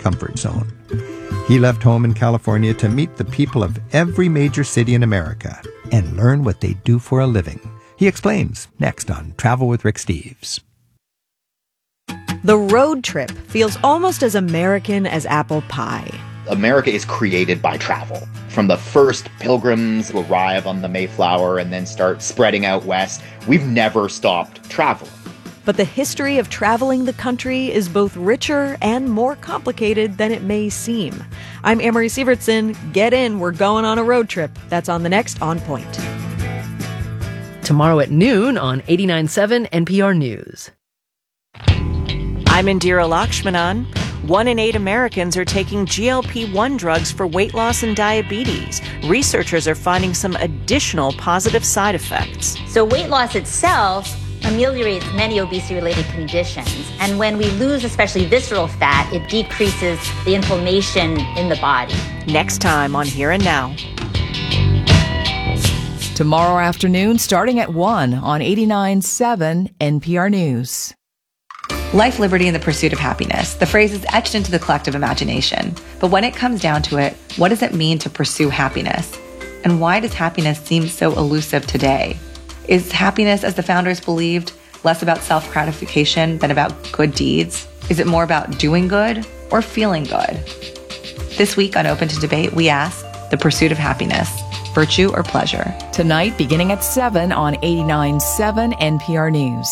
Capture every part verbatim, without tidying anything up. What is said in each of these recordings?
comfort zone. He left home in California to meet the people of every major city in America and learn what they do for a living. He explains next on Travel with Rick Steves. The road trip feels almost as American as apple pie. America is created by travel. From the first pilgrims who arrive on the Mayflower and then start spreading out west, we've never stopped traveling. But the history of traveling the country is both richer and more complicated than it may seem. I'm Amory Sievertson. Get in, we're going on a road trip. That's on the next On Point. Tomorrow at noon on eighty-nine point seven N P R News. I'm Indira Lakshmanan. One in eight Americans are taking G L P one drugs for weight loss and diabetes. Researchers are finding some additional positive side effects. So weight loss itself ameliorates many obesity-related conditions. And when we lose especially visceral fat, it decreases the inflammation in the body. Next time on Here and Now. Tomorrow afternoon, starting at one on eighty-nine point seven N P R News. Life, liberty, and the pursuit of happiness. The phrase is etched into the collective imagination. But when it comes down to it, what does it mean to pursue happiness? And why does happiness seem so elusive today? Is happiness, as the founders believed, less about self-gratification than about good deeds? Is it more about doing good or feeling good? This week on Open to Debate, we ask the pursuit of happiness, virtue or pleasure? Tonight, beginning at seven on eighty-nine point seven N P R News.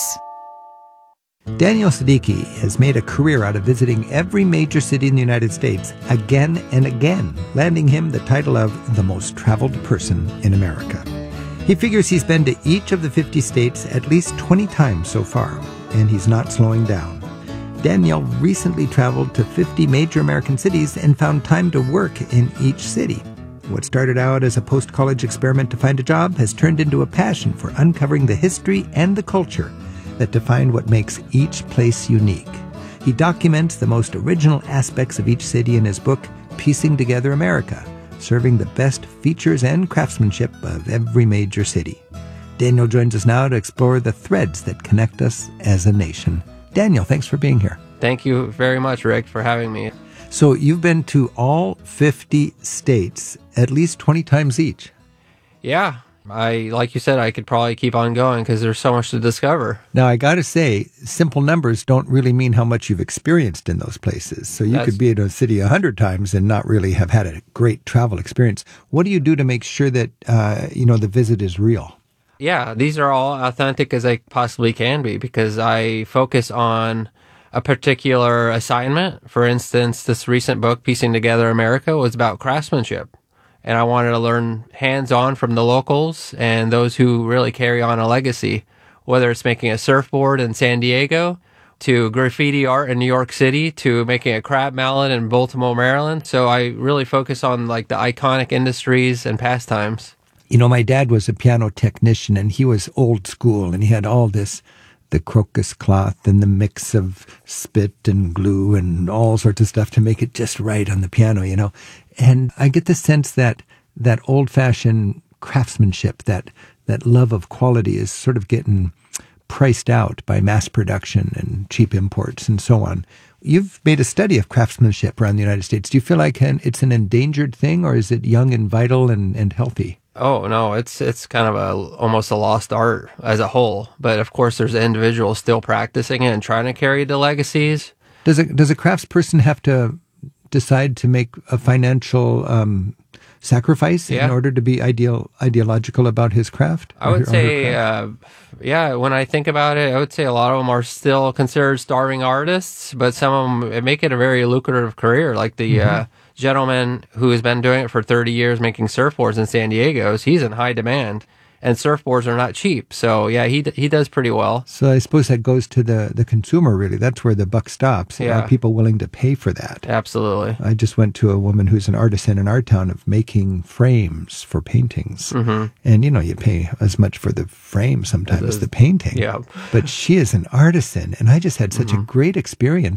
Daniel Siddiqui has made a career out of visiting every major city in the United States again and again, landing him the title of the most traveled person in America. He figures he's been to each of the fifty states at least twenty times so far, and he's not slowing down. Daniel recently traveled to fifty major American cities and found time to work in each city. What started out as a post-college experiment to find a job has turned into a passion for uncovering the history and the culture that define what makes each place unique. He documents the most original aspects of each city in his book, Piecing Together America, serving the best features and craftsmanship of every major city. Daniel joins us now to explore the threads that connect us as a nation. Daniel, thanks for being here. Thank you very much, Rick, for having me. So you've been to all fifty states at least twenty times each. Yeah. I, like you said, I could probably keep on going because there's so much to discover. Now, I got to say, simple numbers don't really mean how much you've experienced in those places. So you That's, could be in a city a hundred times and not really have had a great travel experience. What do you do to make sure that, uh, you know, the visit is real? Yeah, these are all authentic as they possibly can be because I focus on a particular assignment. For instance, this recent book, Piecing Together America, was about craftsmanship. And I wanted to learn hands-on from the locals and those who really carry on a legacy, whether it's making a surfboard in San Diego, to graffiti art in New York City, to making a crab mallet in Baltimore, Maryland. So I really focus on like the iconic industries and pastimes. You know, my dad was a piano technician and he was old school and he had all this, the crocus cloth and the mix of spit and glue and all sorts of stuff to make it just right on the piano, you know. And I get the sense that that old-fashioned craftsmanship, that that love of quality is sort of getting priced out by mass production and cheap imports and so on. You've made a study of craftsmanship around the United States. Do you feel like it's an endangered thing, or is it young and vital and, and healthy? Oh, no, it's it's kind of a almost a lost art as a whole. But, of course, there's individuals still practicing it and trying to carry the legacies. Does a, does a craftsperson have to decide to make a financial um, sacrifice yeah. in order to be ideal ideological about his craft? I would say, uh, yeah, when I think about it, I would say a lot of them are still considered starving artists, but some of them make it a very lucrative career. Like the mm-hmm. uh, gentleman who has been doing it for thirty years making surfboards in San Diego, he's in high demand. And surfboards are not cheap. So, yeah, he he does pretty well. So I suppose that goes to the, the consumer, really. That's where the buck stops. Yeah. Are people willing to pay for that? Absolutely. I just went to a woman who's an artisan in our town of making frames for paintings. Mm-hmm. And, you know, you pay as much for the frame sometimes as the painting. Yeah. But she is an artisan. And I just had such mm-hmm. a great experience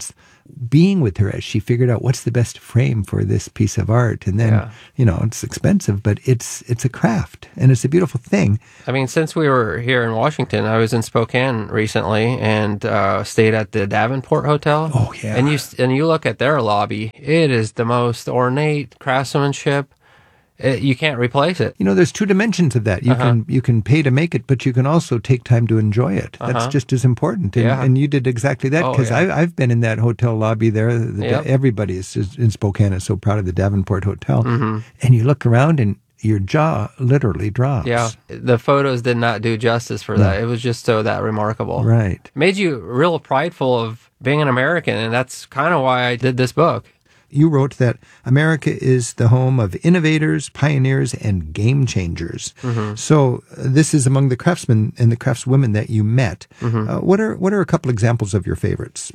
being with her as she figured out what's the best frame for this piece of art. And then, Yeah. you know, it's expensive, but it's it's a craft and it's a beautiful thing. I mean, since we were here in Washington, I was in Spokane recently and uh, stayed at the Davenport Hotel. Oh, yeah. And you and you look at their lobby; it is the most ornate craftsmanship. It, you can't replace it. You know, there's two dimensions of that. You Uh-huh. can you can pay to make it, but you can also take time to enjoy it. That's Uh-huh. just as important. And, Yeah. and you did exactly that Oh, because yeah. I've been in that hotel lobby there. The, Yep. Everybody is, is in Spokane is so proud of the Davenport Hotel. Mm-hmm. And you look around and your jaw literally drops. Yeah, the photos did not do justice for that. It was just so that remarkable. Right. Made you real prideful of being an American, and that's kind of why I did this book. You wrote that America is the home of innovators, pioneers, and game changers. Mm-hmm. So uh, this is among the craftsmen and the craftswomen that you met. Mm-hmm. Uh, what are what are a couple examples of your favorites?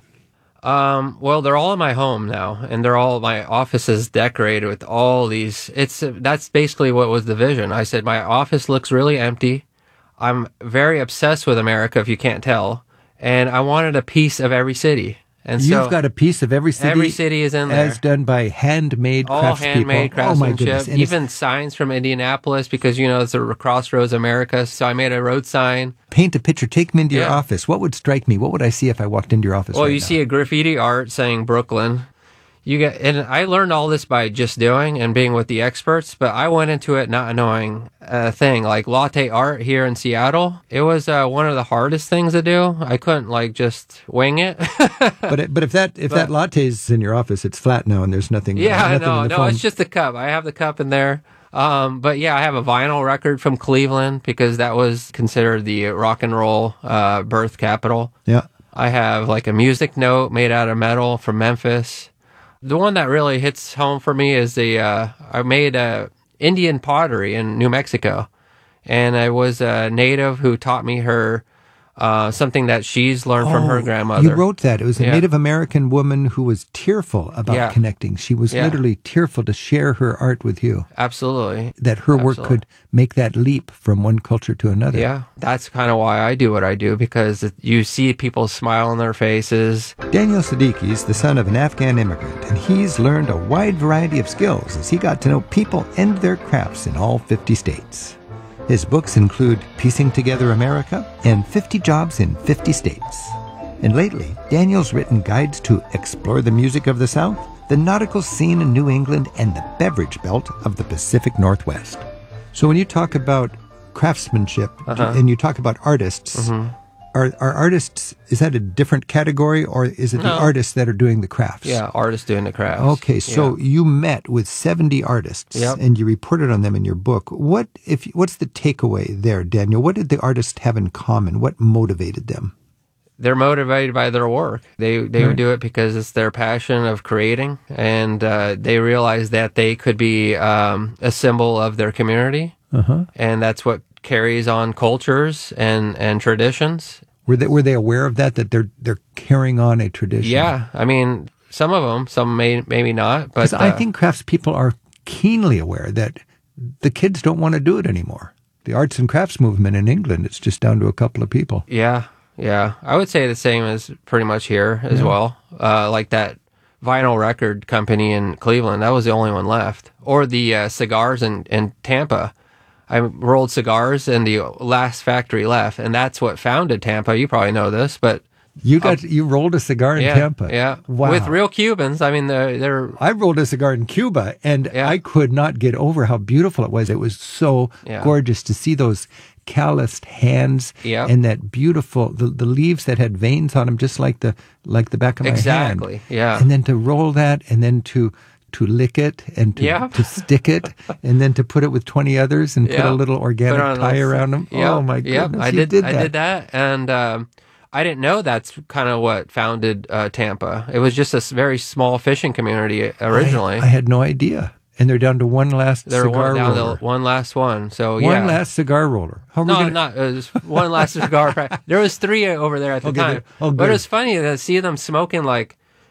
Um, well, they're all in my home now, and they're all my offices decorated with all these. It's uh, that's basically what was the vision. I said my office looks really empty. I'm very obsessed with America, if you can't tell, and I wanted a piece of every city. And You've so got a piece of every city. every city is in there. as done by handmade all craftspeople. handmade Oh my craftsmanship, goodness! And even signs from Indianapolis, because you know it's a Crossroads America. So I made a road sign. paint a picture. Take me into your Yeah. office. What would strike me? What would I see if I walked into your office? Well, right you now? see a graffiti art saying Brooklyn. You get, and I learned all this by just doing and being with the experts, but I went into it not knowing a thing. Like latte art here in Seattle, it was uh, one of the hardest things to do. I couldn't like just wing it. But it, but if that if that latte is in your office, it's flat now, and there's nothing. Yeah, nothing no, in the no, foam. it's just the cup. I have the cup in there. Um, but yeah, I have a vinyl record from Cleveland because that was considered the rock and roll uh, birth capital. Yeah. I have like a music note made out of metal from Memphis. The one that really hits home for me is the uh, I made a Indian pottery in New Mexico, and I was a native who taught me her uh, something that she's learned from her Oh, grandmother. You wrote that. It was a Yeah. Native American woman who was tearful about Yeah. connecting. She was Yeah. literally tearful to share her art with you. Absolutely. That her work Absolutely. could make that leap from one culture to another. Yeah, that's kind of why I do what I do, because it, you see people smile on their faces. Daniel Siddiqui is the son of an Afghan immigrant, and he's learned a wide variety of skills as he got to know people and their crafts in all fifty states. His books include Piecing Together America and fifty Jobs in fifty States. And lately, Daniel's written guides to explore the music of the South, the nautical scene in New England, and the beverage belt of the Pacific Northwest. So when you talk about craftsmanship Uh-huh. and you talk about artists, Mm-hmm. are, are artists, is that a different category, or is it the No. artists that are doing the crafts? Yeah, artists doing the crafts. Okay, so Yeah. you met with seventy artists, Yep. and you reported on them in your book. What if? What's the takeaway there, Daniel? What did the artists have in common? What motivated them? They're motivated by their work. They they Right. would do it because it's their passion of creating, and uh, they realize that they could be um, a symbol of their community, Uh-huh. and that's what carries on cultures and, and traditions. Were they were they aware of that? That they're they're carrying on a tradition? Yeah, I mean, some of them, some may maybe not, but 'Cause I uh, think craftspeople are keenly aware that the kids don't want to do it anymore. The arts and crafts movement in England, it's just down to a couple of people. Yeah, yeah. I would say the same as pretty much here as well. Uh, like that vinyl record company in Cleveland, that was the only one left. Or the uh, cigars in, in Tampa. I rolled cigars in the last factory left, and that's what founded Tampa. You probably know this, but You got you rolled a cigar in yeah, Tampa. yeah, Wow. with real Cubans. I mean, they're, they're I rolled a cigar in Cuba, and Yeah. I could not get over how beautiful it was. It was so Yeah. gorgeous to see those calloused hands Yep. and that beautiful the, the leaves that had veins on them, just like the like the back of my hand. Exactly, yeah. And then to roll that, and then to to lick it, and to, Yeah. to stick it, and then to put it with twenty others, and put Yeah. a little organic Put on a tie little- around them. Yep, Oh my yep. goodness! I you did, that. I did that, and um, I didn't know that's kind of what founded uh, Tampa. It was just a s- very small fishing community originally. I, I had no idea. And they're down to one last They're cigar one, down roller. to one last one. So One yeah, last cigar roller. How are we no, gonna- not it was one last cigar. Pack. There was three over there at the Okay, time. there- oh, but good. it was funny to see them smoking like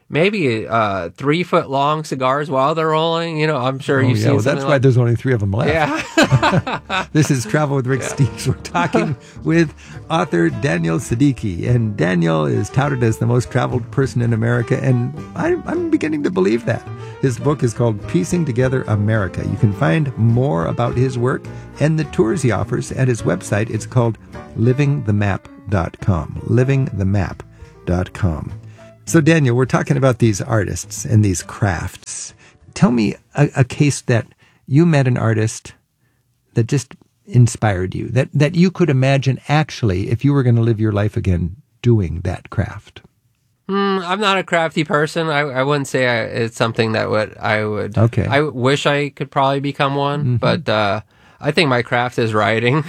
maybe uh, three foot long cigars while they're rolling. You know, I'm sure Oh, you've yeah, seen well, that's something why like- there's only three of them left. Yeah. This is Travel with Rick Steves. We're talking with author Daniel Siddiqui. And Daniel is touted as the most traveled person in America, and I, I'm beginning to believe that. His book is called Piecing Together America. You can find more about his work and the tours he offers at his website. It's called living the map dot com. living the map dot com. So, Daniel, we're talking about these artists and these crafts. Tell me a, a case that you met an artist that just inspired you, that, that you could imagine actually, if you were going to live your life again, doing that craft. Mm, I'm not a crafty person. I, I wouldn't say I, it's something that would I would. Okay. I wish I could probably become one, Mm-hmm. but uh, I think my craft is writing.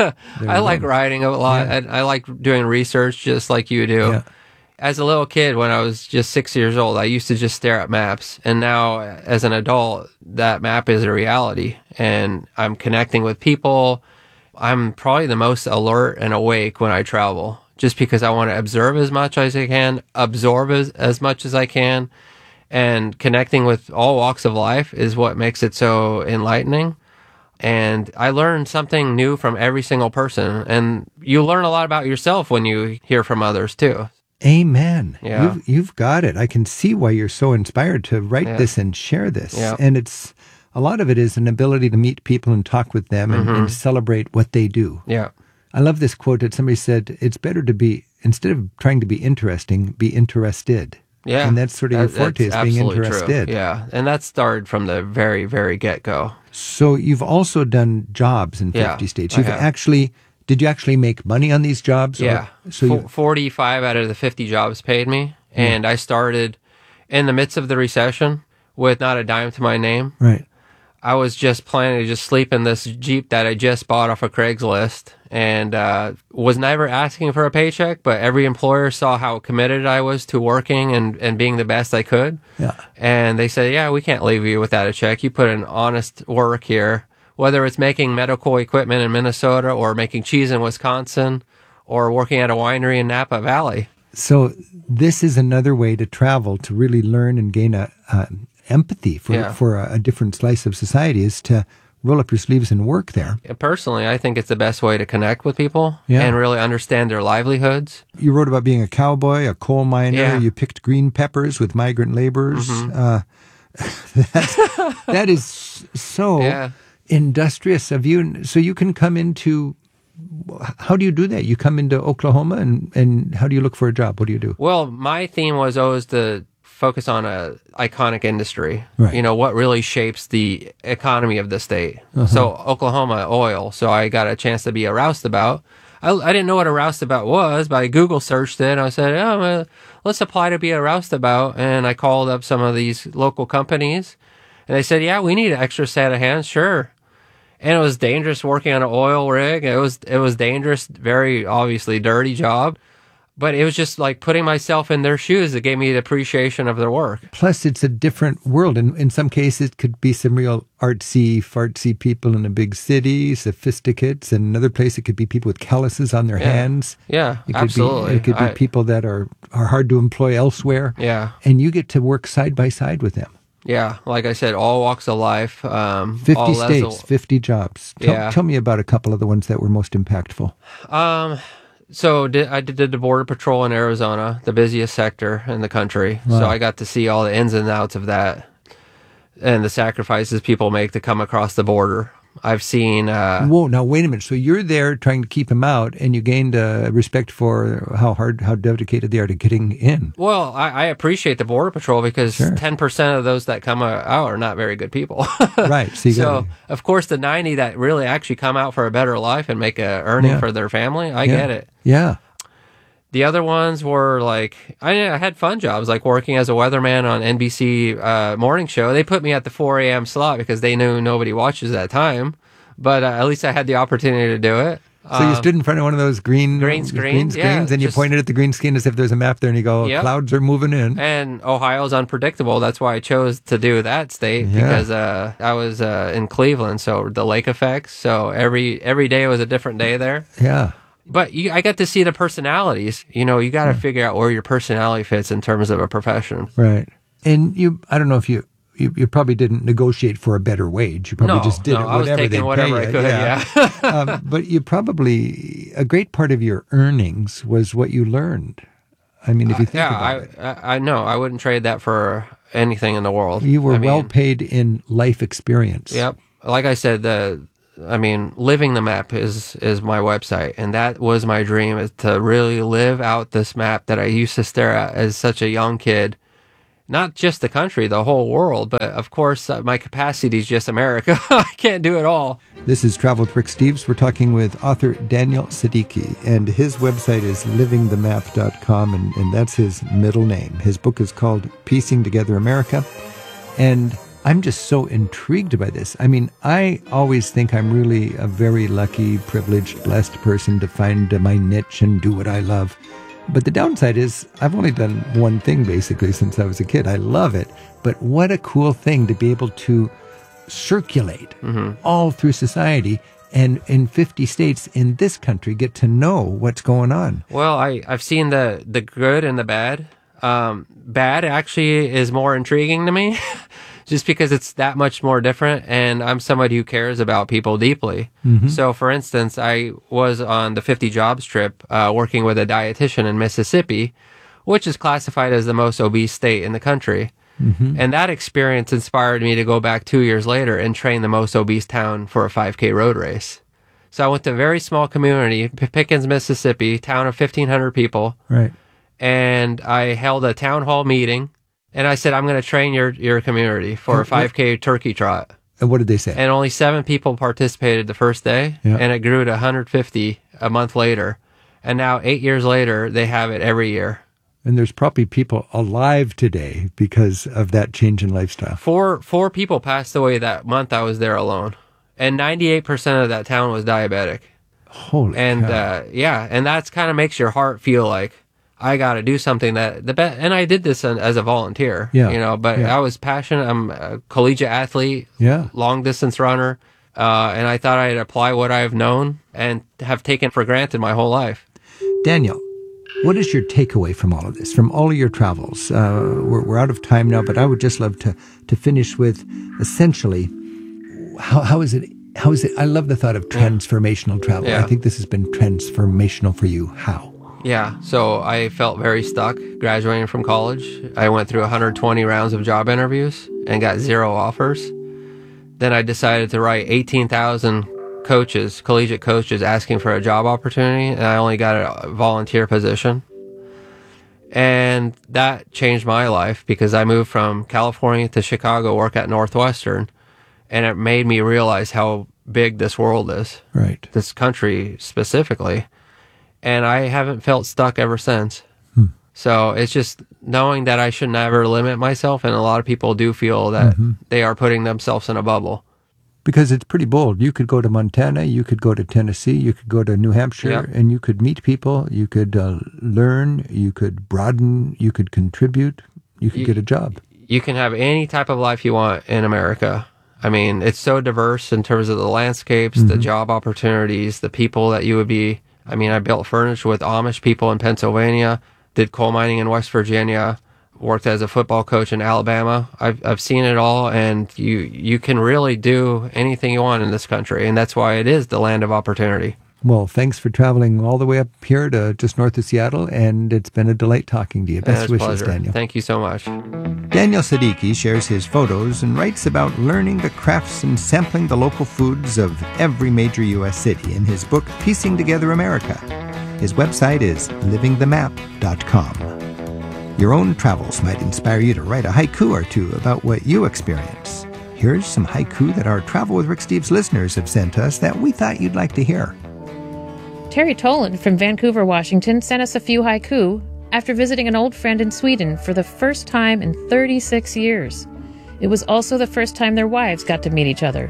I like go. writing a lot. Yeah. And I like doing research just like you do. Yeah. As a little kid, when I was just six years old, I used to just stare at maps. And now, as an adult, that map is a reality. And I'm connecting with people. I'm probably the most alert and awake when I travel, just because I want to observe as much as I can, absorb as, as much as I can. And connecting with all walks of life is what makes it so enlightening. And I learn something new from every single person. And you learn a lot about yourself when you hear from others, too. Amen. Yeah. You've, you've got it. I can see why you're so inspired to write Yeah. this and share this. Yeah. And it's a lot of it is an ability to meet people and talk with them and, and celebrate what they do. Yeah. I love this quote that somebody said, it's better to be, instead of trying to be interesting, be interested. Yeah. And that's sort of your That- forte, that's is being absolutely true. interested. Yeah. And that started from the very, very get-go. So you've also done jobs in Yeah, fifty states. I You've have. actually, did you actually make money on these jobs? or- Yeah. So Fo- you, forty-five out of the fifty jobs paid me. And I started in the midst of the recession with not a dime to my name. right. I was just planning to just sleep in this Jeep that I just bought off of Craigslist, and uh, was never asking for a paycheck, but every employer saw how committed I was to working and, and being the best I could. Yeah. And they said, yeah, we can't leave you without a check. You put in honest work here, whether it's making medical equipment in Minnesota or making cheese in Wisconsin or working at a winery in Napa Valley. So this is another way to travel, to really learn and gain a, uh, empathy for, Yeah. for a, a different slice of society, is to roll up your sleeves and work there. Personally, I think it's the best way to connect with people Yeah. and really understand their livelihoods. You wrote about being a cowboy, a coal miner. Yeah. You picked green peppers with migrant laborers. Mm-hmm. Uh, that's, that is so Yeah. industrious of you. So you can come into, how do you do that? You come into Oklahoma, and, and how do you look for a job? What do you do? Well, my theme was always to focus on a iconic industry. Right. You know, what really shapes the economy of the state. Uh-huh. So Oklahoma oil. So I got a chance to be a roustabout. I, I didn't know what a roustabout was, but I Google searched it and I said, oh, well, let's apply to be a roustabout. And I called up some of these local companies and they said, yeah, we need an extra set of hands. Sure. And it was dangerous working on an oil rig. It was, it was dangerous, very obviously dirty job. But it was just like putting myself in their shoes that gave me the appreciation of their work. Plus, it's a different world. And in some cases, it could be some real artsy, fartsy people in a big city, sophisticates. And another place, it could be people with calluses on their Yeah. hands. Yeah, It could absolutely. Be, it could be I- people that are, are hard to employ elsewhere. Yeah. And you get to work side by side with them. Yeah, like I said, all walks of life. Um, fifty all states, levels- fifty jobs. Tell, Yeah. tell me about a couple of the ones that were most impactful. Um, so did, I did the border patrol in Arizona, the busiest sector in the country. Wow. So I got to see all the ins and outs of that and the sacrifices people make to come across the border. I've seen. Uh, Whoa, now wait a minute. So you're there trying to keep them out, and you gained uh, respect for how hard, how dedicated they are to getting in. well, I, I appreciate the border patrol because Sure. ten percent of those that come out are not very good people. Right. So you So, gotta, of course, the ninety that really actually come out for a better life and make a earning Yeah. for their family, I yeah. get it. Yeah. The other ones were like, I, I had fun jobs, like working as a weatherman on N B C uh, morning show. They put me at the four a.m. slot because they knew nobody watches that time. But uh, at least I had the opportunity to do it. So you stood in front of one of those green green screens, yeah, screens, and you just- pointed at the green screen as if there's a map there, and you go, Yep. "Clouds are moving in." And Ohio's unpredictable. That's why I chose to do that state Yeah. because uh, I was uh, in Cleveland, so the lake effects. So every every day was a different day there. Yeah. But you, I got to see the personalities. You know, you got to yeah. figure out where your personality fits in terms of a profession. Right. And you, I don't know if you, you, you probably didn't negotiate for a better wage. You probably no, just did no, it whatever I was taking they whatever pay I could, yeah. yeah. um, but you probably, a great part of your earnings was what you learned. I mean, if you think uh, yeah, about I, it. I, I know. I wouldn't trade that for anything in the world. You were I well mean, paid in life experience. Yep. Like I said, the I mean, Living the Map is, is my website, and that was my dream, is to really live out this map that I used to stare at as such a young kid. Not just the country, the whole world, but of course, uh, my capacity is just America. I can't do it all. This is Travel with Rick Steves. We're talking with author Daniel Siddiqui, and his website is living the map dot com, and, and that's his middle name. His book is called Piecing Together America, and I'm just so intrigued by this. I mean, I always think I'm really a very lucky, privileged, blessed person to find uh, my niche and do what I love. But the downside is I've only done one thing basically since I was a kid. I love it. But what a cool thing to be able to circulate mm-hmm. all through society and in fifty states in this country get to know what's going on. Well, I, I've seen the, the good and the bad. Um, bad actually is more intriguing to me. Just because it's that much more different, and I'm somebody who cares about people deeply. Mm-hmm. So, for instance, I was on the fifty jobs trip uh, working with a dietitian in Mississippi, which is classified as the most obese state in the country. Mm-hmm. And that experience inspired me to go back two years later and train the most obese town for a five K road race. So I went to a very small community, Pickens, Mississippi, town of fifteen hundred people. Right. And I held a town hall meeting. And I said, I'm going to train your, your community for a five K turkey trot. And what did they say? And only seven people participated the first day, yeah. and it grew to one hundred fifty a month later. And now, eight years later, they have it every year. And there's probably people alive today because of that change in lifestyle. Four, four people passed away that month I was there alone. And ninety-eight percent of that town was diabetic. Holy And, cow. uh, yeah, and that's kind of makes your heart feel like, I got to do something that the best, and I did this as a volunteer, yeah, you know, but yeah. I was passionate. I'm a collegiate athlete, yeah. long distance runner. Uh, and I thought I'd apply what I've known and have taken for granted my whole life. Daniel, what is your takeaway from all of this, from all of your travels? Uh, we're, we're out of time now, but I would just love to, to finish with essentially, how, how is it, how is it, I love the thought of transformational travel. Yeah. I think this has been transformational for you. How? Yeah, so I felt very stuck graduating from college. I went through one hundred twenty rounds of job interviews and got zero offers. Then I decided to write eighteen thousand coaches, collegiate coaches, asking for a job opportunity, and I only got a volunteer position. And that changed my life because I moved from California to Chicago, work at Northwestern, and it made me realize how big this world is. Right. This country specifically. And I haven't felt stuck ever since. Hmm. So it's just knowing that I should never limit myself, and a lot of people do feel that mm-hmm. they are putting themselves in a bubble. Because it's pretty bold. You could go to Montana, you could go to Tennessee, you could go to New Hampshire, yep. and you could meet people, you could uh, learn, you could broaden, you could contribute, you could you, get a job. You can have any type of life you want in America. I mean, it's so diverse in terms of the landscapes, mm-hmm. the job opportunities, the people that you would be. I mean, I built furniture with Amish people in Pennsylvania, did coal mining in West Virginia, worked as a football coach in Alabama. I've I've seen it all, and you you can really do anything you want in this country, and that's why it is the land of opportunity. Well, thanks for traveling all the way up here to just north of Seattle, and it's been a delight talking to you. Best wishes, pleasure. Daniel. Thank you so much. Daniel Siddiqui shares his photos and writes about learning the crafts and sampling the local foods of every major U S city in his book, Piecing Together America. His website is living the map dot com. Your own travels might inspire you to write a haiku or two about what you experience. Here's some haiku that our Travel with Rick Steves listeners have sent us that we thought you'd like to hear. Terry Tolan from Vancouver, Washington, sent us a few haiku after visiting an old friend in Sweden for the first time in thirty-six years. It was also the first time their wives got to meet each other.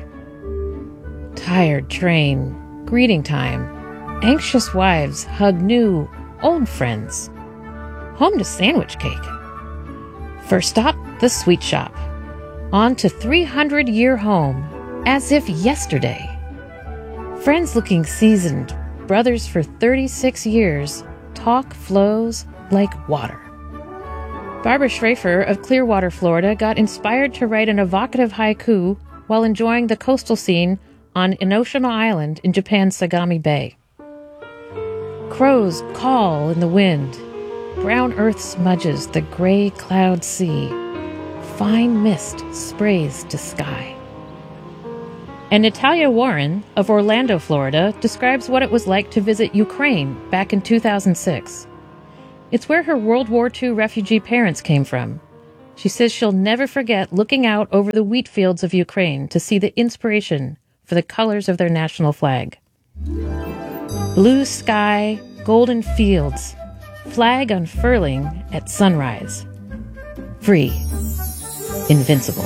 Tired train, greeting time, anxious wives hug new, old friends. Home to sandwich cake. First stop, the sweet shop. On to three hundred year home, as if yesterday. Friends looking seasoned, brothers for thirty-six years, talk flows like water. Barbara Schrafer of Clearwater, Florida, got inspired to write an evocative haiku while enjoying the coastal scene on Enoshima Island in Japan's Sagami Bay. Crows call in the wind. Brown earth smudges the gray cloud sea. Fine mist sprays to sky. And Natalia Warren of Orlando, Florida, describes what it was like to visit Ukraine back in two thousand six. It's where her World War Two refugee parents came from. She says she'll never forget looking out over the wheat fields of Ukraine to see the inspiration for the colors of their national flag. Blue sky, golden fields, flag unfurling at sunrise. Free. Invincible.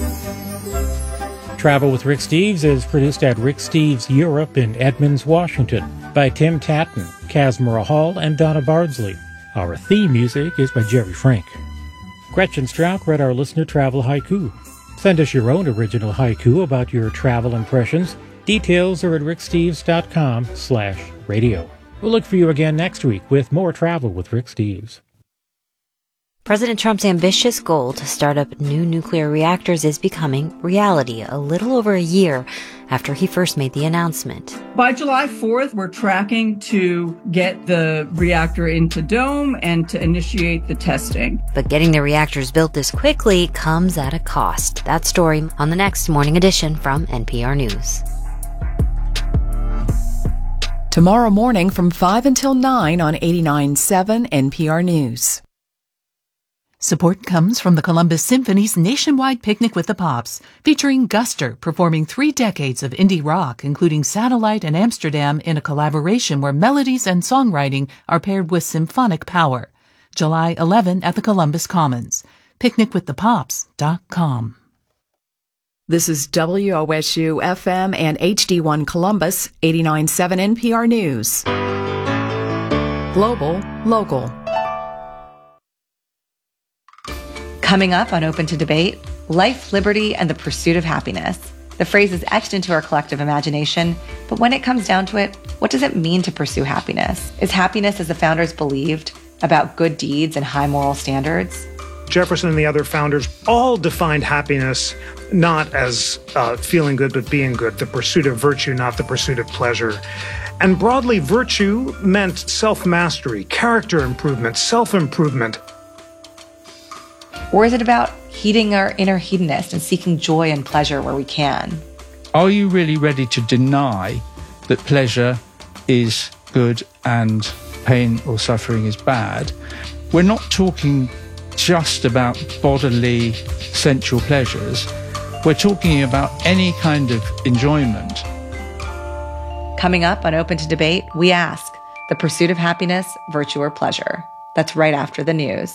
Travel with Rick Steves is produced at Rick Steves Europe in Edmonds, Washington by Tim Tatton, Casmara Hall, and Donna Bardsley. Our theme music is by Jerry Frank. Gretchen Strauch read our listener travel haiku. Send us your own original haiku about your travel impressions. Details are at ricksteves.com slash radio. We'll look for you again next week with more Travel with Rick Steves. President Trump's ambitious goal to start up new nuclear reactors is becoming reality a little over a year after he first made the announcement. By July fourth, we're tracking to get the reactor into dome and to initiate the testing. But getting the reactors built this quickly comes at a cost. That story on the next Morning Edition from N P R News. Tomorrow morning from five until nine on eighty-nine point seven N P R News. Support comes from the Columbus Symphony's nationwide Picnic with the Pops, featuring Guster performing three decades of indie rock, including Satellite and Amsterdam, in a collaboration where melodies and songwriting are paired with symphonic power. July eleventh at the Columbus Commons. picnic with the pops dot com. This is W O S U F M and H D one Columbus, eighty-nine point seven N P R News. Global, local. Coming up on Open to Debate, life, liberty, and the pursuit of happiness. The phrase is etched into our collective imagination, but when it comes down to it, what does it mean to pursue happiness? Is happiness, as the founders believed, about good deeds and high moral standards? Jefferson and the other founders all defined happiness not as uh, feeling good, but being good, the pursuit of virtue, not the pursuit of pleasure. And broadly, virtue meant self-mastery, character improvement, self-improvement. Or is it about heeding our inner hedonist and seeking joy and pleasure where we can? Are you really ready to deny that pleasure is good and pain or suffering is bad? We're not talking just about bodily sensual pleasures. We're talking about any kind of enjoyment. Coming up on Open to Debate, we ask, the pursuit of happiness, virtue or pleasure? That's right after the news.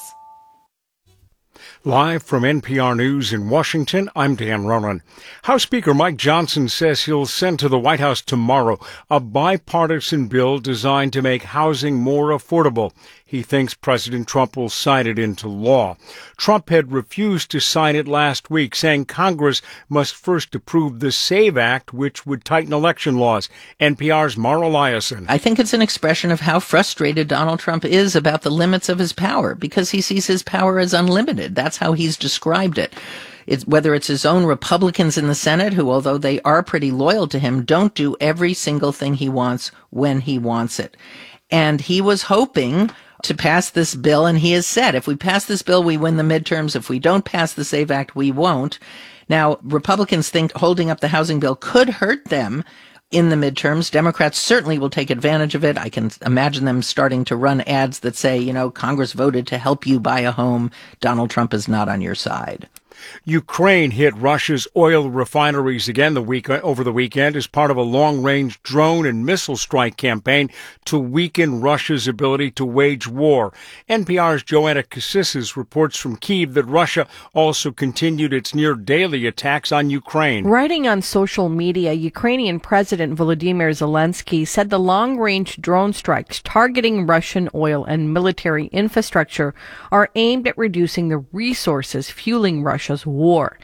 Live from N P R News in Washington, I'm Dan Ronan. House Speaker Mike Johnson says he'll send to the White House tomorrow a bipartisan bill designed to make housing more affordable. He thinks President Trump will sign it into law. Trump had refused to sign it last week, saying Congress must first approve the SAVE Act, which would tighten election laws. N P R's Mara Liasson. I think it's an expression of how frustrated Donald Trump is about the limits of his power, because he sees his power as unlimited. That's how he's described it. It's, whether it's his own Republicans in the Senate, who, although they are pretty loyal to him, don't do every single thing he wants when he wants it. And he was hoping to pass this bill, and he has said, if we pass this bill, we win the midterms. If we don't pass the SAVE Act, we won't. Now, Republicans think holding up the housing bill could hurt them in the midterms. Democrats certainly will take advantage of it. I can imagine them starting to run ads that say, you know, Congress voted to help you buy a home. Donald Trump is not on your side. Ukraine hit Russia's oil refineries again the week over the weekend as part of a long-range drone and missile strike campaign to weaken Russia's ability to wage war. N P R's Joanna Cassis reports from Kyiv that Russia also continued its near-daily attacks on Ukraine. Writing on social media, Ukrainian President Volodymyr Zelensky said the long-range drone strikes targeting Russian oil and military infrastructure are aimed at reducing the resources fueling Russia's war.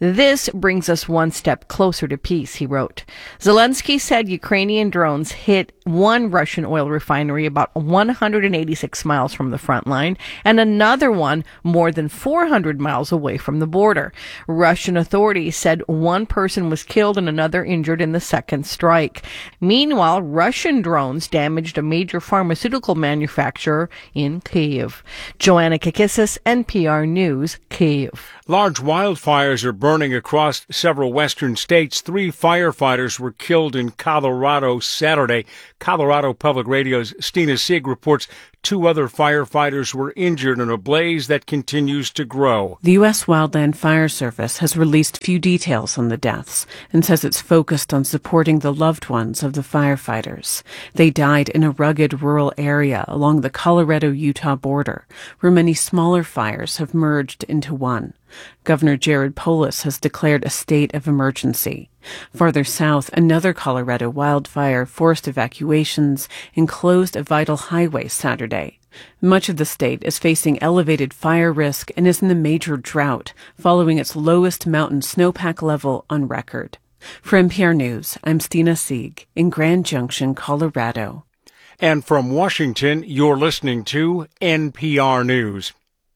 This brings us one step closer to peace, he wrote. Zelensky said Ukrainian drones hit one Russian oil refinery about one hundred eighty-six miles from the front line and another one more than four hundred miles away from the border. Russian authorities said one person was killed and another injured in the second strike. Meanwhile, Russian drones damaged a major pharmaceutical manufacturer in Kyiv. Joanna Kakissis, N P R News, Kyiv. Large wildfires are burning across several western states. Three firefighters were killed in Colorado Saturday. Colorado Public Radio's Stina Sieg reports two other firefighters were injured in a blaze that continues to grow. The U S Wildland Fire Service has released few details on the deaths and says it's focused on supporting the loved ones of the firefighters. They died in a rugged rural area along the Colorado-Utah border, where many smaller fires have merged into one. Governor Jared Polis has declared a state of emergency. Farther south, another Colorado wildfire forced evacuations and closed a vital highway Saturday. Much of the state is facing elevated fire risk and is in a major drought, following its lowest mountain snowpack level on record. For N P R News, I'm Stina Sieg in Grand Junction, Colorado. And from Washington, you're listening to N P R News.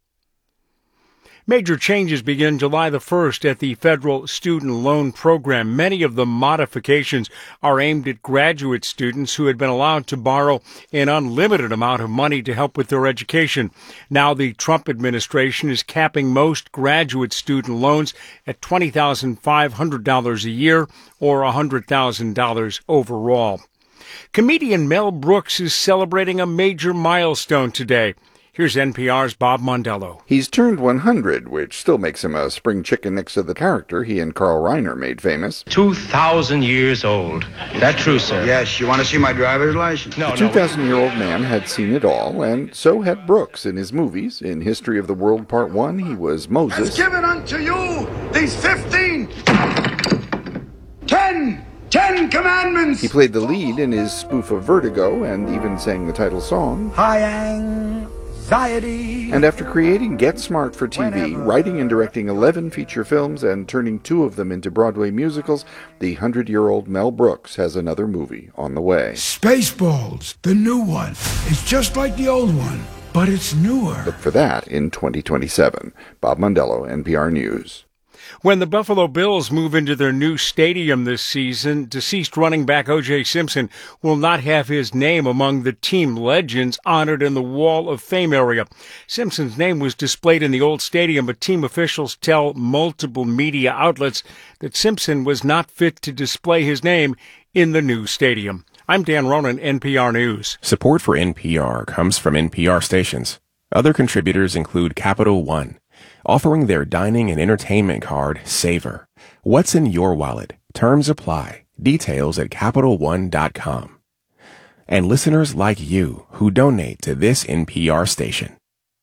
Major changes begin July the first at the federal student loan program. Many of the modifications are aimed at graduate students who had been allowed to borrow an unlimited amount of money to help with their education. Now the Trump administration is capping most graduate student loans at twenty thousand five hundred dollars a year or one hundred thousand dollars overall. Comedian Mel Brooks is celebrating a major milestone today. Here's N P R's Bob Mondello. He's turned one hundred, which still makes him a spring chicken next to the character he and Carl Reiner made famous. two thousand years old. That true, sir? Yes. You want to see my driver's license? No, the two thousand-year-old man had seen it all, and so had Brooks in his movies. In History of the World Part one, he was Moses. Has given unto you these fifteen, ten, ten commandments. He played the lead in his spoof of Vertigo and even sang the title song. High anxiety. And after creating Get Smart for T V, Whenever. writing and directing eleven feature films, and turning two of them into Broadway musicals, the hundred-year-old Mel Brooks has another movie on the way. Spaceballs, the new one. It's just like the old one, but it's newer. Look for that in twenty twenty-seven. Bob Mondello, N P R News. When the Buffalo Bills move into their new stadium this season, deceased running back O J Simpson will not have his name among the team legends honored in the Wall of Fame area. Simpson's name was displayed in the old stadium, but team officials tell multiple media outlets that Simpson was not fit to display his name in the new stadium. I'm Dan Ronan, N P R News. Support for N P R comes from N P R stations. Other contributors include Capital One, offering their dining and entertainment card, Savor. What's in your wallet? Terms apply. Details at Capital One dot com. And listeners like you who donate to this N P R station.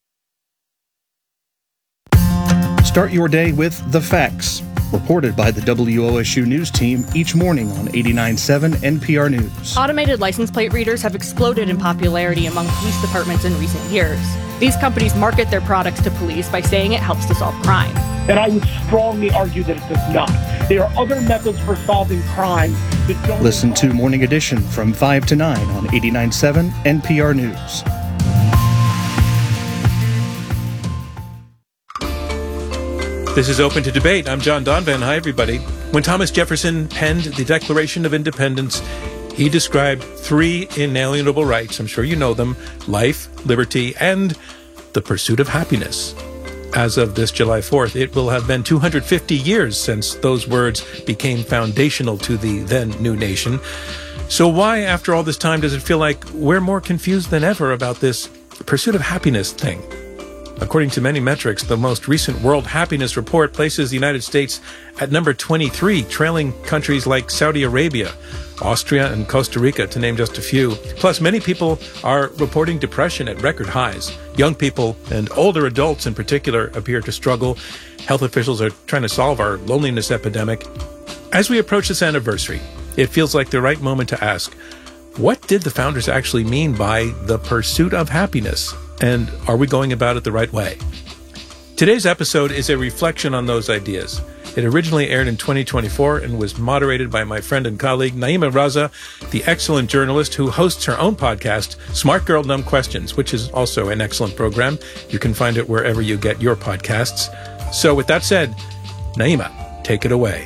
Start your day with The Facts, reported by the W O S U News team each morning on eighty-nine point seven N P R News. Automated license plate readers have exploded in popularity among police departments in recent years. These companies market their products to police by saying it helps to solve crime. And I would strongly argue that it does not. There are other methods for solving crime that don't... Listen to Morning Edition from five to nine on eighty-nine point seven N P R News. This is Open to Debate. I'm John Donvan. Hi, everybody. When Thomas Jefferson penned the Declaration of Independence, he described three inalienable rights. I'm sure you know them: life, liberty, and the pursuit of happiness. As of this July fourth, it will have been two hundred fifty years since those words became foundational to the then new nation. So why, after all this time, does it feel like we're more confused than ever about this pursuit of happiness thing? According to many metrics, the most recent World Happiness Report places the United States at number twenty-three, trailing countries like Saudi Arabia, Austria, and Costa Rica, to name just a few. Plus, many people are reporting depression at record highs. Young people and older adults in particular appear to struggle. Health officials are trying to solve our loneliness epidemic. As we approach this anniversary, it feels like the right moment to ask, what did the founders actually mean by the pursuit of happiness? And are we going about it the right way? Today's episode is a reflection on those ideas. It originally aired in twenty twenty-four and was moderated by my friend and colleague Naima Raza, the excellent journalist who hosts her own podcast, Smart Girl Dumb Questions, which is also an excellent program. You can find it wherever you get your podcasts. So with that said, Naima, take it away.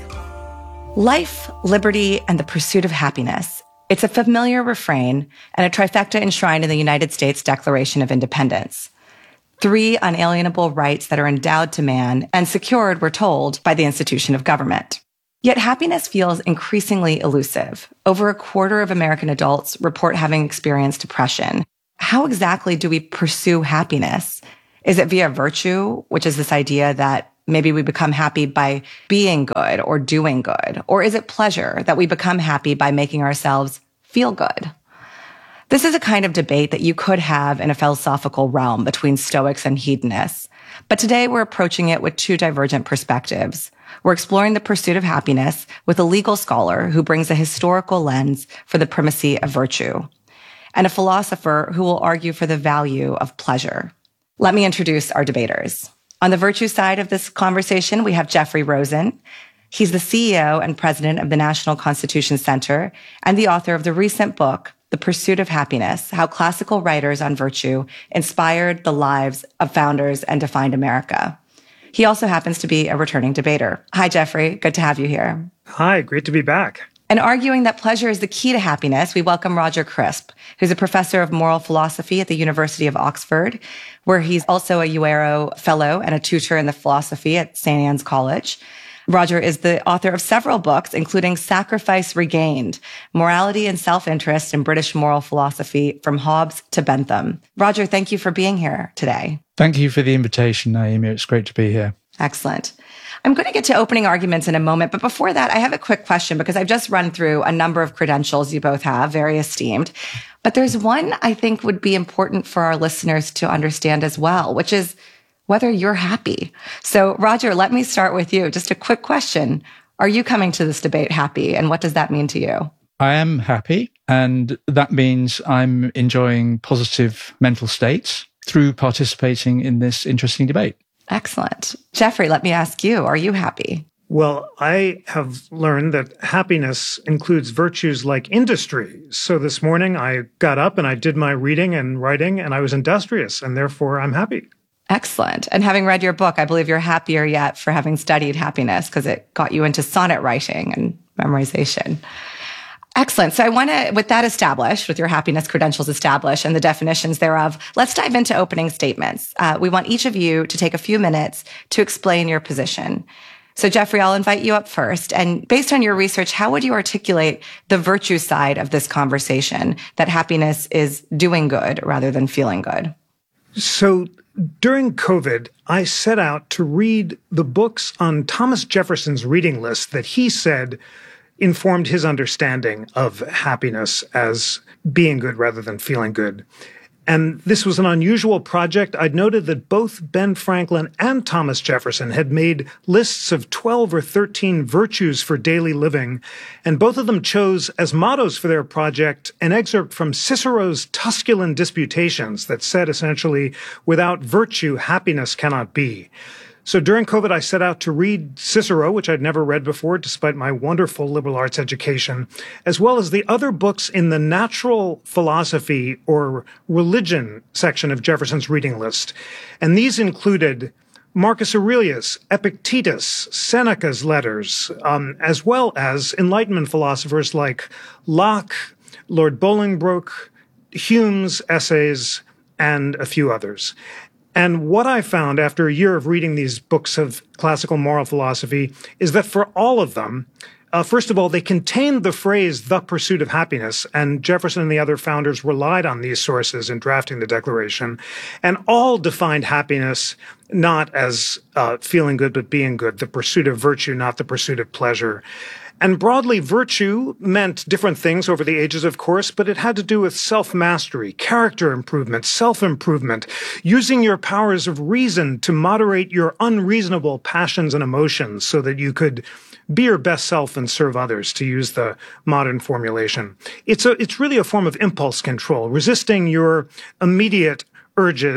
Life, liberty, and the pursuit of happiness. It's a familiar refrain and a trifecta enshrined in the United States Declaration of Independence. Three unalienable rights that are endowed to man and secured, we're told, by the institution of government. Yet happiness feels increasingly elusive. Over a quarter of American adults report having experienced depression. How exactly do we pursue happiness? Is it via virtue, which is this idea that maybe we become happy by being good or doing good? Or is it pleasure, that we become happy by making ourselves feel good? This is a kind of debate that you could have in a philosophical realm between Stoics and hedonists. But today we're approaching it with two divergent perspectives. We're exploring the pursuit of happiness with a legal scholar who brings a historical lens for the primacy of virtue, and a philosopher who will argue for the value of pleasure. Let me introduce our debaters. On the virtue side of this conversation, we have Jeffrey Rosen. He's the C E O and president of the National Constitution Center and the author of the recent book, The Pursuit of Happiness: How Classical Writers on Virtue Inspired the Lives of Founders and Defined America. He also happens to be a returning debater. Hi, Jeffrey. Good to have you here. Hi, great to be back. And arguing that pleasure is the key to happiness, we welcome Roger Crisp, who's a professor of moral philosophy at the University of Oxford, where he's also a Uero fellow and a tutor in the philosophy at Saint Anne's College. Roger is the author of several books, including Sacrifice Regained, Morality and Self-Interest in British Moral Philosophy from Hobbes to Bentham. Roger, thank you for being here today. Thank you for the invitation, Naima. It's great to be here. Excellent. I'm going to get to opening arguments in a moment, but before that, I have a quick question because I've just run through a number of credentials you both have, very esteemed. But there's one I think would be important for our listeners to understand as well, which is whether you're happy. So, Roger, let me start with you. Just a quick question. Are you coming to this debate happy, and what does that mean to you? I am happy, and that means I'm enjoying positive mental states through participating in this interesting debate. Excellent. Jeffrey, let me ask you, are you happy? Well, I have learned that happiness includes virtues like industry. So this morning I got up and I did my reading and writing, and I was industrious, and therefore I'm happy. Excellent. And having read your book, I believe you're happier yet for having studied happiness because it got you into sonnet writing and memorization. Excellent. So I want to, with that established, with your happiness credentials established and the definitions thereof, let's dive into opening statements. Uh, we want each of you to take a few minutes to explain your position. So Jeffrey, I'll invite you up first. And based on your research, how would you articulate the virtue side of this conversation, that happiness is doing good rather than feeling good? So during COVID, I set out to read the books on Thomas Jefferson's reading list that he said informed his understanding of happiness as being good rather than feeling good. And this was an unusual project. I'd noted that both Ben Franklin and Thomas Jefferson had made lists of twelve or thirteen virtues for daily living, and both of them chose as mottos for their project an excerpt from Cicero's Tusculan Disputations that said essentially, without virtue, happiness cannot be. So during COVID, I set out to read Cicero, which I'd never read before, despite my wonderful liberal arts education, as well as the other books in the natural philosophy or religion section of Jefferson's reading list. And these included Marcus Aurelius, Epictetus, Seneca's letters, um, as well as Enlightenment philosophers like Locke, Lord Bolingbroke, Hume's essays, and a few others. And what I found after a year of reading these books of classical moral philosophy is that for all of them, uh, first of all, they contained the phrase, the pursuit of happiness, and Jefferson and the other founders relied on these sources in drafting the Declaration, and all defined happiness not as uh, feeling good, but being good, the pursuit of virtue, not the pursuit of pleasure. And broadly, virtue meant different things over the ages, of course, but it had to do with self-mastery, character improvement, self-improvement, using your powers of reason to moderate your unreasonable passions and emotions so that you could be your best self and serve others, to use the modern formulation. It's a, it's really a form of impulse control, resisting your immediate urges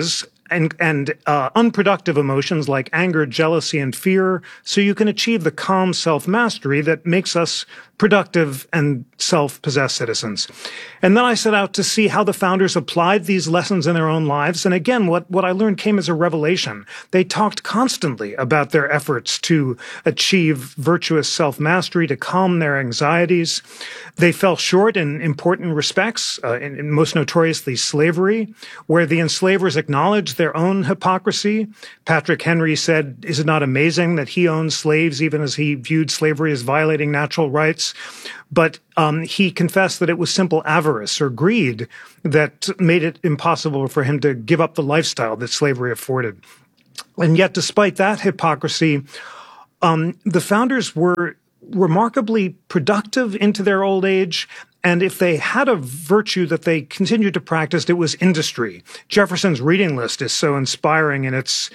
and, and uh, unproductive emotions like anger, jealousy, and fear, so you can achieve the calm self-mastery that makes us productive and self-possessed citizens. And then I set out to see how the founders applied these lessons in their own lives. And again, what, what I learned came as a revelation. They talked constantly about their efforts to achieve virtuous self-mastery, to calm their anxieties. They fell short in important respects, uh, in, in most notoriously slavery, where the enslavers acknowledged their own hypocrisy. Patrick Henry said, "Is it not amazing that he owned slaves even as he viewed slavery as violating natural rights?" But um, he confessed that it was simple avarice or greed that made it impossible for him to give up the lifestyle that slavery afforded. And yet, despite that hypocrisy, um, the founders were remarkably productive into their old age. And if they had a virtue that they continued to practice, it was industry. Jefferson's reading list is so inspiring in its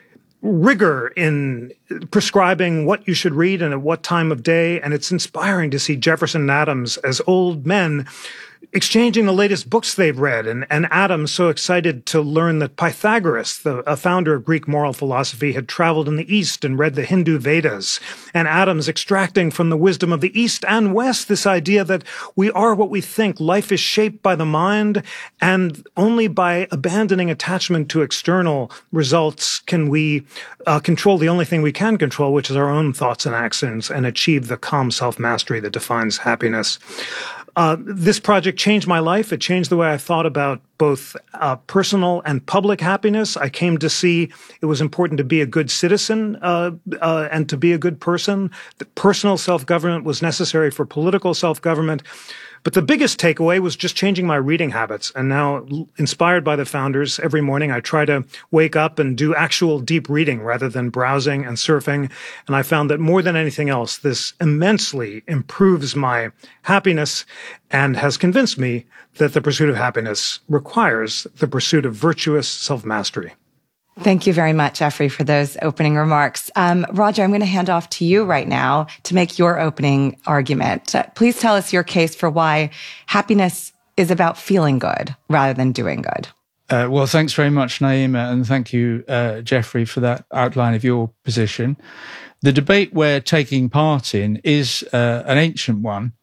rigor in prescribing what you should read and at what time of day. And it's inspiring to see Jefferson and Adams as old men exchanging the latest books they've read. And, and Adams so excited to learn that Pythagoras, the a founder of Greek moral philosophy, had traveled in the East and read the Hindu Vedas. And Adams extracting from the wisdom of the East and West this idea that we are what we think. Life is shaped by the mind, and only by abandoning attachment to external results can we uh, control the only thing we can control, which is our own thoughts and actions, and achieve the calm self-mastery that defines happiness. Uh, this project changed my life. It changed the way I thought about both uh, personal and public happiness. I came to see it was important to be a good citizen uh, uh, and to be a good person. That personal self-government was necessary for political self-government. But the biggest takeaway was just changing my reading habits. And now, inspired by the founders, every morning I try to wake up and do actual deep reading rather than browsing and surfing. And I found that more than anything else, this immensely improves my happiness and has convinced me that the pursuit of happiness requires the pursuit of virtuous self-mastery. Thank you very much, Jeffrey, for those opening remarks. Um, Roger, I'm going to hand off to you right now to make your opening argument. Uh, please tell us your case for why happiness is about feeling good rather than doing good. Uh, well, thanks very much, Naima, and thank you, uh, Jeffrey, for that outline of your position. The debate we're taking part in is uh, an ancient one,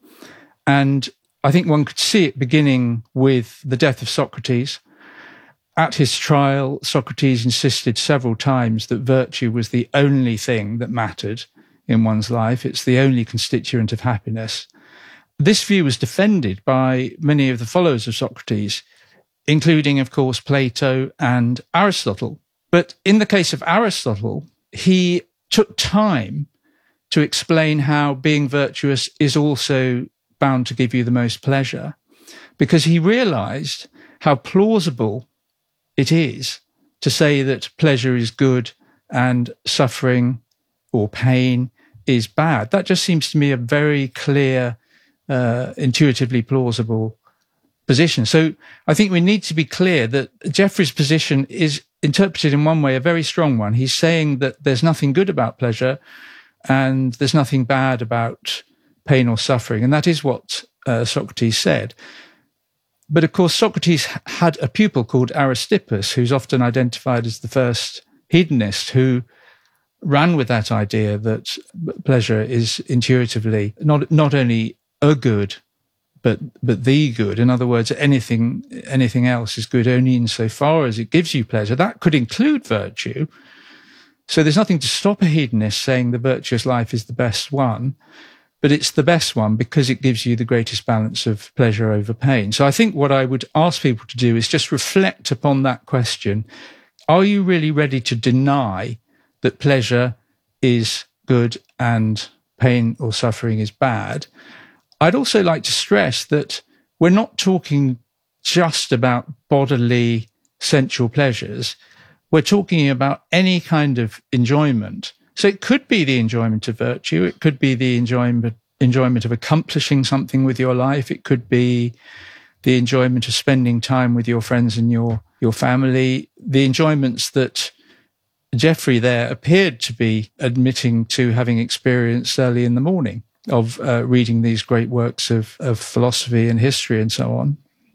and I think one could see it beginning with the death of Socrates. At his trial, Socrates insisted several times that virtue was the only thing that mattered in one's life. It's the only constituent of happiness. This view was defended by many of the followers of Socrates, including, of course, Plato and Aristotle. But in the case of Aristotle, he took time to explain how being virtuous is also bound to give you the most pleasure, because he realized how plausible it is to say that pleasure is good and suffering or pain is bad. That just seems to me a very clear, uh, intuitively plausible position. So I think we need to be clear that Jeffrey's position is interpreted in one way, a very strong one. He's saying that there's nothing good about pleasure and there's nothing bad about pain or suffering. And that is what uh, Socrates said. But of course, Socrates had a pupil called Aristippus, who's often identified as the first hedonist, who ran with that idea that pleasure is intuitively not not only a good, but but the good. In other words, anything anything else is good only insofar as it gives you pleasure. That could include virtue. So there's nothing to stop a hedonist saying the virtuous life is the best one. But it's the best one because it gives you the greatest balance of pleasure over pain. So I think what I would ask people to do is just reflect upon that question. Are you really ready to deny that pleasure is good and pain or suffering is bad? I'd also like to stress that we're not talking just about bodily sensual pleasures. We're talking about any kind of enjoyment. So it could be the enjoyment of virtue. It could be the enjoyment, enjoyment of accomplishing something with your life. It could be the enjoyment of spending time with your friends and your, your family. The enjoyments that Jeffrey there appeared to be admitting to having experienced early in the morning of uh, reading these great works of, of philosophy and history and so on.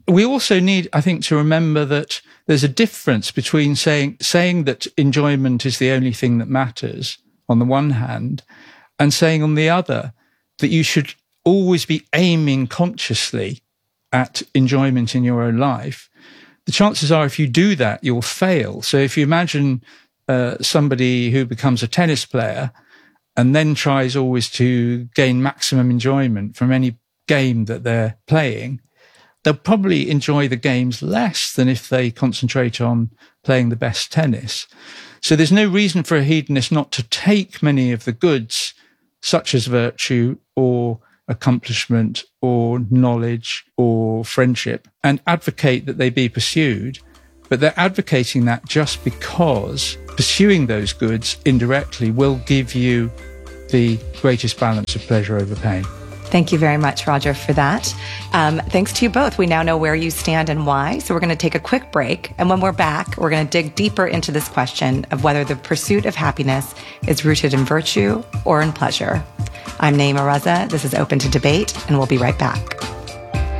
we also need, I think, to remember that there's a difference between saying, saying that enjoyment is the only thing that matters on the one hand, and saying on the other that you should always be aiming consciously at enjoyment in your own life. The chances are if you do that, you'll fail. So if you imagine uh, somebody who becomes a tennis player and then tries always to gain maximum enjoyment from any game that they're playing, they'll probably enjoy the games less than if they concentrate on playing the best tennis. So there's no reason for a hedonist not to take many of the goods, such as virtue or accomplishment or knowledge or friendship, and advocate that they be pursued. But they're advocating that just because pursuing those goods indirectly will give you the greatest balance of pleasure over pain. Thank you very much, Roger, for that. Um, thanks to you both. We now know where you stand and why. So we're going to take a quick break. And when we're back, we're going to dig deeper into this question of whether the pursuit of happiness is rooted in virtue or in pleasure. I'm Naima Raza. This is Open to Debate, and we'll be right back.